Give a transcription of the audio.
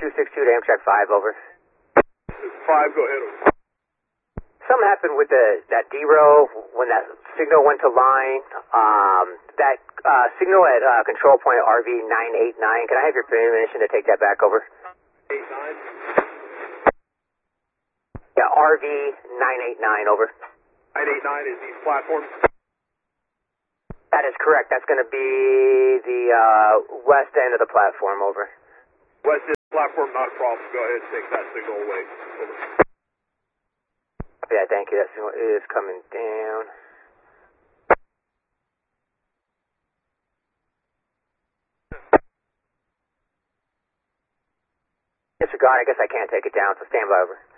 262 to Amtrak 5, over. 5, go ahead, over. Something happened with that D-row when that signal went to line. That signal at control point RV989, can I have your permission to take that back, over? 89? Yeah, RV989, over. 989 is these platforms? That is correct. That's going to be the west end of the platform, over. West end platform, not a problem. Go ahead and take that signal away. Over. Yeah, thank you. That signal is coming down. Disregard, I guess I can't take it down, so stand by, over.